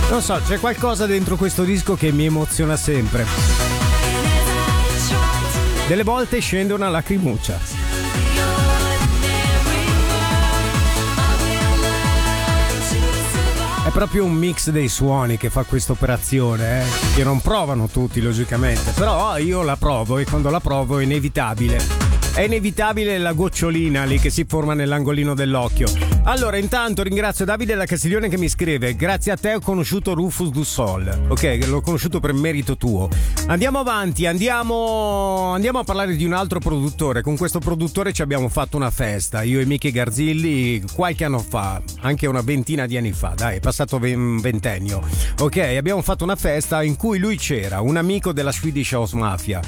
Non so, c'è qualcosa dentro questo disco che mi emoziona sempre. Delle volte scende una lacrimuccia. È proprio un mix dei suoni che fa questa operazione, che non provano tutti logicamente, però io la provo e quando la provo è inevitabile. È inevitabile la gocciolina lì che si forma nell'angolino dell'occhio. Allora, intanto ringrazio Davide da Castiglione che mi scrive: grazie a te ho conosciuto Rufus Du Sol. Ok, l'ho conosciuto per merito tuo. Andiamo avanti, andiamo a parlare di un altro produttore. Con questo produttore ci abbiamo fatto una festa, io e Michi Garzilli, qualche anno fa, anche una ventina di anni fa, dai, è passato un ventennio. Ok, abbiamo fatto una festa in cui lui c'era, un amico della Swedish House Mafia.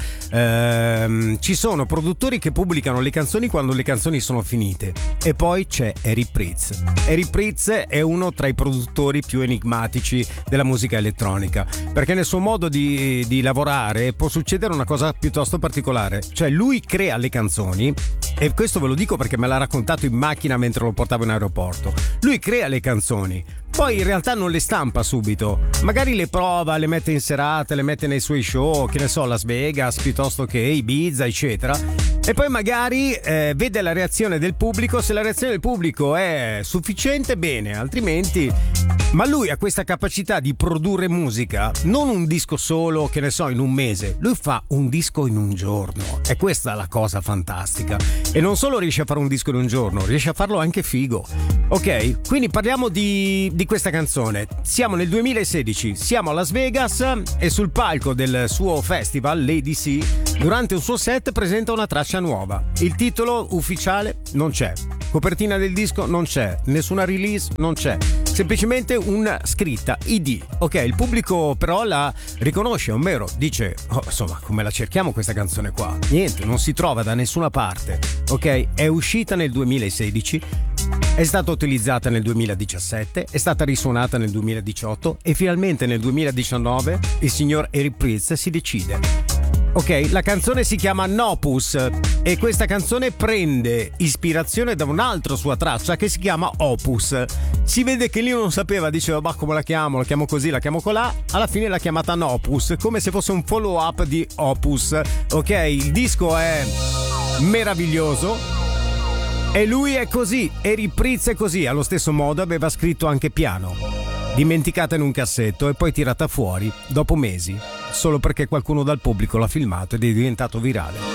Ci sono produttori che pubblicano le canzoni quando le canzoni sono finite, e poi c'è Eric Prydz. Eric Prydz è uno tra i produttori più enigmatici della musica elettronica, perché nel suo modo di lavorare può succedere una cosa piuttosto particolare, cioè lui crea le canzoni, e questo ve lo dico perché me l'ha raccontato in macchina mentre lo portavo in aeroporto. Lui crea le canzoni, poi in realtà non le stampa subito, magari le prova, le mette in serata, le mette nei suoi show, che ne so, Las Vegas piuttosto che Ibiza eccetera, e poi magari vede la reazione del pubblico. Se la reazione del pubblico è sufficiente, bene, altrimenti. Ma lui ha questa capacità di produrre musica, non un disco solo, che ne so, in un mese, lui fa un disco in un giorno, e questa è la cosa fantastica. E non solo riesce a fare un disco in un giorno, riesce a farlo anche figo. Ok, quindi parliamo di questa canzone. Siamo nel 2016, siamo a Las Vegas e sul palco del suo festival, Lady C, durante un suo set presenta una traccia nuova. Il titolo ufficiale non c'è, copertina del disco non c'è, nessuna release non c'è, semplicemente una scritta ID. Ok, il pubblico però la riconosce, ovvero dice: oh, insomma, come la cerchiamo questa canzone qua? Niente, non si trova da nessuna parte. Ok, è uscita nel 2016, è stata utilizzata nel 2017, è stata risuonata nel 2018 e finalmente nel 2019 il signor Eric Prydz si decide. Ok, la canzone si chiama Nopus e questa canzone prende ispirazione da un'altra sua traccia che si chiama Opus. Si vede che lui non sapeva, diceva: ma come la chiamo? La chiamo così, la chiamo colà. Alla fine l'ha chiamata Nopus, come se fosse un follow up di Opus. Ok, il disco è meraviglioso e lui è così, Eric Prydz è così. Allo stesso modo aveva scritto anche Piano, dimenticata in un cassetto e poi tirata fuori dopo mesi, solo perché qualcuno dal pubblico l'ha filmato ed è diventato virale.